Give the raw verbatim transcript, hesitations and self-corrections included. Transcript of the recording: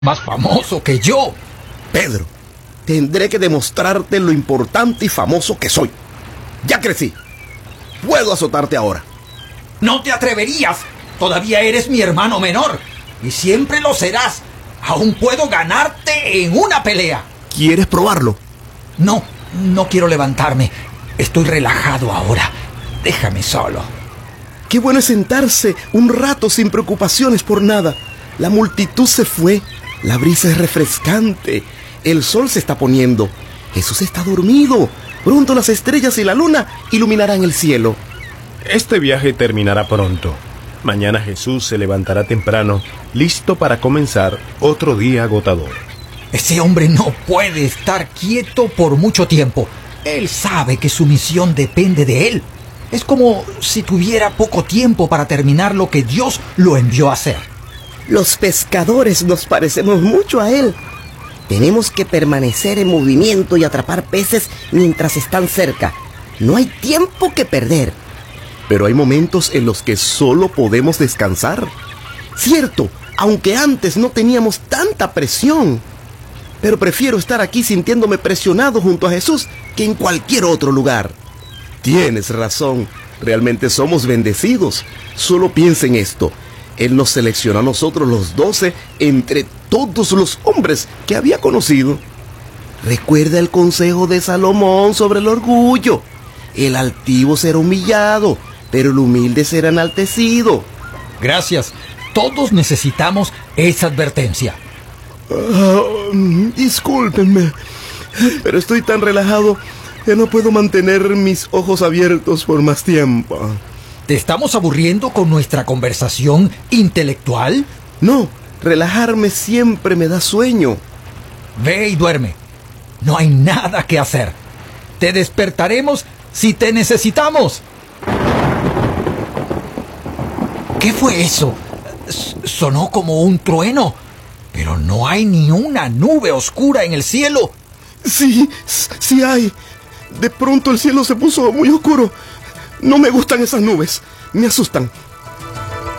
más famoso que yo. Pedro, tendré que demostrarte lo importante y famoso que soy. Ya crecí. Puedo azotarte ahora. No te atreverías. Todavía eres mi hermano menor. Y siempre lo serás. Aún puedo ganarte en una pelea. ¿Quieres probarlo? No, no quiero levantarme. Estoy relajado ahora. Déjame solo. Qué bueno es sentarse un rato sin preocupaciones por nada. La multitud se fue. La brisa es refrescante. El sol se está poniendo. Jesús está dormido. Pronto las estrellas y la luna iluminarán el cielo. Este viaje terminará pronto. Mañana Jesús se levantará temprano, listo para comenzar otro día agotador. Ese hombre no puede estar quieto por mucho tiempo. Él sabe que su misión depende de él. Es como si tuviera poco tiempo para terminar lo que Dios lo envió a hacer. Los pescadores nos parecemos mucho a él. Tenemos que permanecer en movimiento y atrapar peces mientras están cerca. No hay tiempo que perder. Pero hay momentos en los que solo podemos descansar. Cierto, aunque antes no teníamos tanta presión. Pero prefiero estar aquí sintiéndome presionado junto a Jesús que en cualquier otro lugar. Tienes razón, realmente somos bendecidos. Solo piensa en esto. Él nos seleccionó a nosotros los doce entre todos los hombres que había conocido. Recuerda el consejo de Salomón sobre el orgullo. El altivo será humillado, pero el humilde será enaltecido. Gracias. Todos necesitamos esa advertencia. Uh, discúlpenme, pero estoy tan relajado que no puedo mantener mis ojos abiertos por más tiempo. ¿Te estamos aburriendo con nuestra conversación intelectual? No, relajarme siempre me da sueño. Ve y duerme. No hay nada que hacer. Te despertaremos si te necesitamos. ¿Qué fue eso? S- sonó como un trueno, pero no hay ni una nube oscura en el cielo. Sí, sí hay. De pronto el cielo se puso muy oscuro. No me gustan esas nubes. Me asustan.